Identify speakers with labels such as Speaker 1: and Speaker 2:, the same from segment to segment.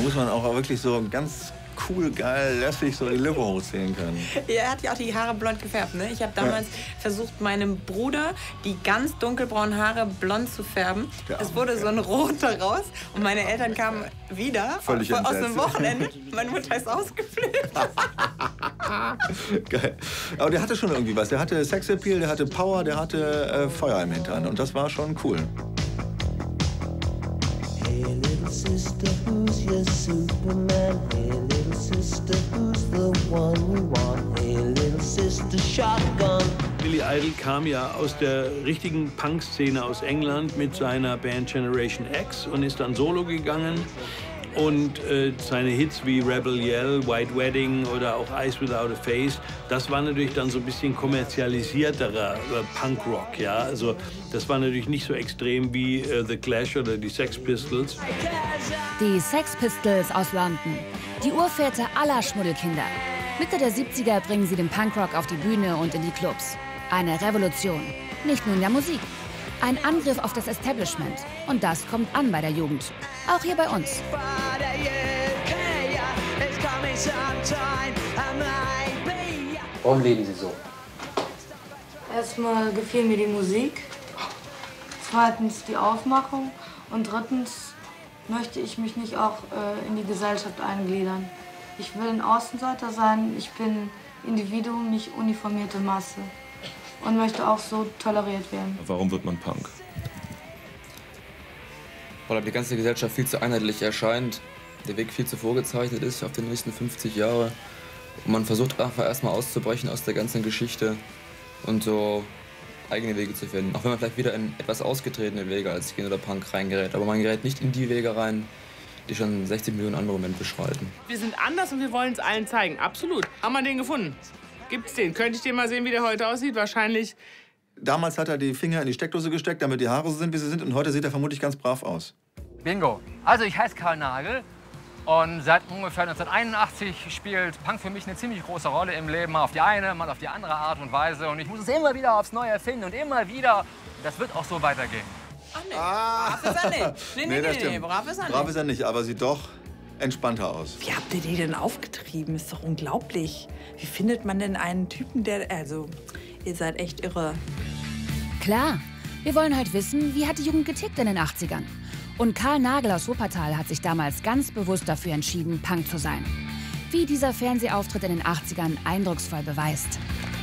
Speaker 1: muss man auch wirklich so ganz cool, geil, lässig so die Lippe hochziehen können.
Speaker 2: Ja, er hat ja auch die Haare blond gefärbt, ne? Ich habe damals versucht, meinem Bruder die ganz dunkelbraunen Haare blond zu färben. Es wurde so ein Rot daraus und meine Eltern kamen wieder
Speaker 1: Völlig
Speaker 2: aus einem Wochenende. Meine Mutter ist ausgeflippt.
Speaker 1: Geil. Aber der hatte schon irgendwie was. Der hatte Sexappeal, der hatte Power, der hatte Feuer im Hintern. Und das war schon cool.
Speaker 3: Hey little sister, who's your Superman? Hey little sister, who's the one you want? Hey little sister, shotgun.
Speaker 4: Billy Idol kam ja aus der richtigen Punk-Szene aus England mit seiner Band Generation X und ist dann solo gegangen. Und seine Hits wie Rebel Yell, White Wedding oder auch Eyes Without a Face, das war natürlich dann so ein bisschen kommerzialisierterer Punkrock, ja. Also das war natürlich nicht so extrem wie The Clash oder die Sex Pistols.
Speaker 5: Die Sex Pistols aus London, die Urväter aller Schmuddelkinder. Mitte der 70er bringen sie den Punkrock auf die Bühne und in die Clubs. Eine Revolution, nicht nur in der Musik. Ein Angriff auf das Establishment. Und das kommt an bei der Jugend. Auch hier bei uns.
Speaker 6: Warum leben Sie so?
Speaker 7: Erstmal gefiel mir die Musik. Zweitens die Aufmachung. Und drittens möchte ich mich nicht auch in die Gesellschaft eingliedern. Ich will ein Außenseiter sein. Ich bin Individuum, nicht uniformierte Masse. Und möchte auch so toleriert werden.
Speaker 8: Warum wird man Punk?
Speaker 9: Weil die ganze Gesellschaft viel zu einheitlich erscheint, der Weg viel zu vorgezeichnet ist auf die nächsten 50 Jahre. Und man versucht einfach erstmal auszubrechen aus der ganzen Geschichte und so eigene Wege zu finden. Auch wenn man vielleicht wieder in etwas ausgetretene Wege als Skin oder Punk reingerät. Aber man gerät nicht in die Wege rein, die schon 60 Millionen andere Menschen beschreiten.
Speaker 10: Wir sind anders und wir wollen es allen zeigen. Absolut. Haben wir den gefunden? Gibt's den? Könnte ich den mal sehen, wie der heute aussieht? Wahrscheinlich.
Speaker 1: Damals hat er die Finger in die Steckdose gesteckt, damit die Haare so sind, wie sie sind. Und heute sieht er vermutlich ganz brav aus.
Speaker 6: Bingo. Also ich heiße Karl Nagel und seit ungefähr 1981 spielt Punk für mich eine ziemlich große Rolle im Leben. Mal auf die eine, mal auf die andere Art und Weise. Und ich muss es immer wieder aufs Neue erfinden und immer wieder. Und das wird auch so weitergehen.
Speaker 2: Ach nee, brav ist er nicht. Nee, brav ist er nicht.
Speaker 1: Brav ist er nicht, aber sieht doch entspannter aus.
Speaker 2: Wie habt ihr die denn aufgetrieben? Ist doch unglaublich. Wie findet man denn einen Typen, der... Also, ihr seid echt irre.
Speaker 5: Klar, wir wollen heute wissen, wie hat die Jugend getickt in den 80ern? Und Karl Nagel aus Wuppertal hat sich damals ganz bewusst dafür entschieden, Punk zu sein. Wie dieser Fernsehauftritt in den 80ern eindrucksvoll beweist.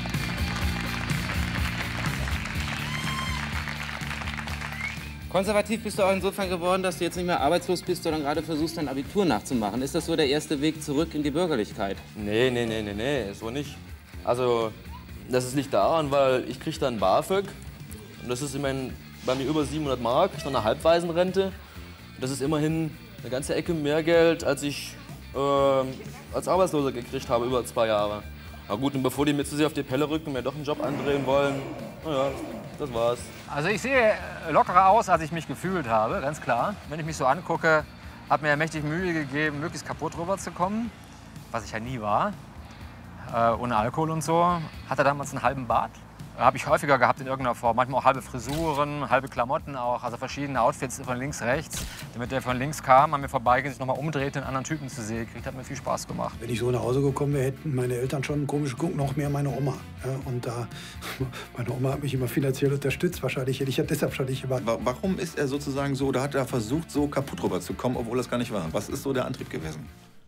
Speaker 11: Konservativ bist du auch insofern geworden, dass du jetzt nicht mehr arbeitslos bist, sondern gerade versuchst, dein Abitur nachzumachen. Ist das so der erste Weg zurück in die Bürgerlichkeit?
Speaker 8: Nee, so nicht. Also, das liegt daran, weil ich kriege dann BAföG. Und das ist immerhin bei mir über 700 Mark, ich noch eine Halbwaisenrente. Und das ist immerhin eine ganze Ecke mehr Geld, als ich als Arbeitsloser gekriegt habe, über 2 Jahre. Na gut, und bevor die mir zu sehr auf die Pelle rücken und mir doch einen Job andrehen wollen, naja, das war's.
Speaker 6: Also ich sehe lockerer aus, als ich mich gefühlt habe, ganz klar. Wenn ich mich so angucke, habe mir mächtig Mühe gegeben, möglichst kaputt rüberzukommen, was ich ja nie war. Ohne Alkohol und so. Hatte damals einen halben Bart. Habe ich häufiger gehabt in irgendeiner Form. Manchmal auch halbe Frisuren, halbe Klamotten auch. Also verschiedene Outfits von links, rechts. Damit der von links kam, an mir vorbeiging, sich nochmal umdrehte, einen anderen Typen zu sehen kriegt, hat mir viel Spaß gemacht.
Speaker 12: Wenn ich so nach Hause gekommen wäre, hätten meine Eltern schon komisch geguckt, noch mehr meine Oma. Ja, und meine Oma hat mich immer finanziell unterstützt. Wahrscheinlich hätte ich ja deshalb schon nicht immer.
Speaker 1: Warum ist er sozusagen so, oder hat er versucht, so kaputt rüberzukommen, obwohl das gar nicht war? Was ist so der Antrieb gewesen?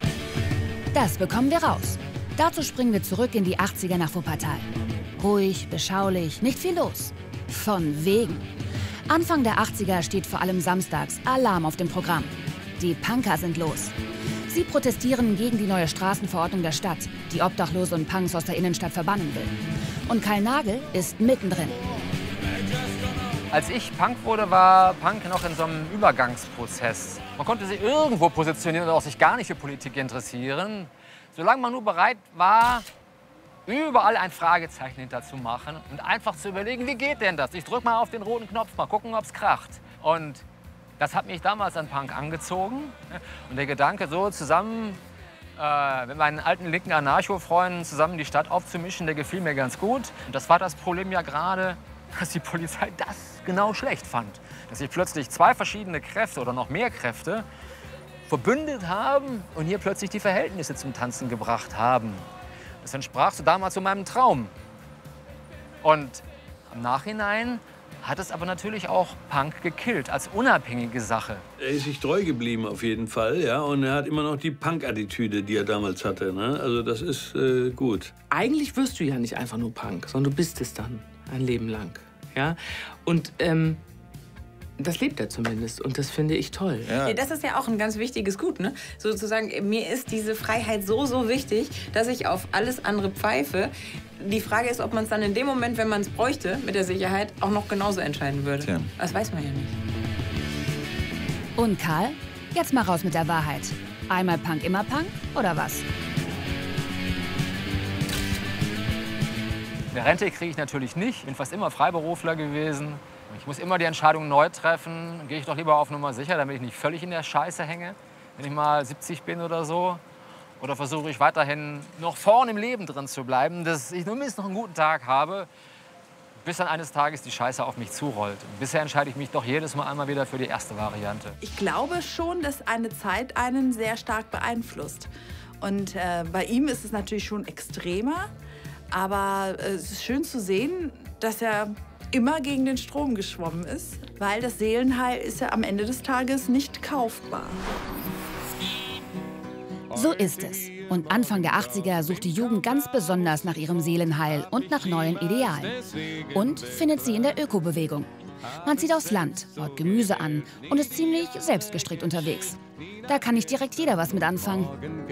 Speaker 5: Das bekommen wir raus. Dazu springen wir zurück in die 80er nach Wuppertal. Ruhig, beschaulich, nicht viel los. Von wegen. Anfang der 80er steht vor allem samstags Alarm auf dem Programm. Die Punker sind los. Sie protestieren gegen die neue Straßenverordnung der Stadt, die Obdachlose und Punks aus der Innenstadt verbannen will. Und Karl Nagel ist mittendrin.
Speaker 6: Als ich Punk wurde, war Punk noch in so einem Übergangsprozess. Man konnte sich irgendwo positionieren und auch sich gar nicht für Politik interessieren. Solange man nur bereit war, überall ein Fragezeichen hinter zu machen und einfach zu überlegen, wie geht denn das? Ich drück mal auf den roten Knopf, mal gucken, ob es kracht. Und das hat mich damals an Punk angezogen. Und der Gedanke, so zusammen mit meinen alten linken Anarcho-Freunden zusammen die Stadt aufzumischen, der gefiel mir ganz gut. Und das war das Problem ja gerade, dass die Polizei das genau schlecht fand. Dass sich plötzlich 2 verschiedene Kräfte oder noch mehr Kräfte verbündet haben und hier plötzlich die Verhältnisse zum Tanzen gebracht haben. Das entsprach so damals so meinem Traum. Und im Nachhinein hat es aber natürlich auch Punk gekillt, als unabhängige Sache.
Speaker 4: Er ist sich treu geblieben auf jeden Fall, ja, und er hat immer noch die Punk-Attitüde, die er damals hatte, ne? Also das ist gut.
Speaker 10: Eigentlich wirst du ja nicht einfach nur Punk, sondern du bist es dann ein Leben lang, ja. Und das lebt er zumindest und das finde ich toll.
Speaker 2: Ja, das ist ja auch ein ganz wichtiges Gut, ne? Sozusagen, mir ist diese Freiheit so wichtig, dass ich auf alles andere pfeife. Die Frage ist, ob man es dann in dem Moment, wenn man es bräuchte, mit der Sicherheit, auch noch genauso entscheiden würde. Tja. Das weiß man ja nicht.
Speaker 5: Und Karl, jetzt mal raus mit der Wahrheit. Einmal Punk, immer Punk, oder was?
Speaker 6: Eine Rente kriege ich natürlich nicht. Bin fast immer Freiberufler gewesen. Ich muss immer die Entscheidung neu treffen. Gehe ich doch lieber auf Nummer sicher, damit ich nicht völlig in der Scheiße hänge, wenn ich mal 70 bin oder so. Oder versuche ich weiterhin noch vorne im Leben drin zu bleiben, dass ich zumindest noch einen guten Tag habe, bis dann eines Tages die Scheiße auf mich zurollt. Und bisher entscheide ich mich doch jedes Mal einmal wieder für die erste Variante.
Speaker 13: Ich glaube schon, dass eine Zeit einen sehr stark beeinflusst. Und bei ihm ist es natürlich schon extremer. Aber es ist schön zu sehen, dass er immer gegen den Strom geschwommen ist, weil das Seelenheil ist ja am Ende des Tages nicht kaufbar.
Speaker 5: So ist es. Und Anfang der 80er sucht die Jugend ganz besonders nach ihrem Seelenheil und nach neuen Idealen. Und findet sie in der Ökobewegung. Man zieht aufs Land, baut Gemüse an und ist ziemlich selbstgestrickt unterwegs. Da kann nicht direkt jeder was mit anfangen.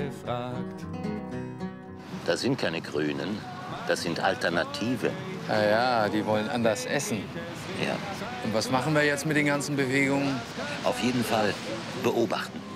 Speaker 14: Das sind keine Grünen, das sind Alternative.
Speaker 15: Ja, die wollen anders essen.
Speaker 14: Ja.
Speaker 15: Und was machen wir jetzt mit den ganzen Bewegungen?
Speaker 14: Auf jeden Fall beobachten.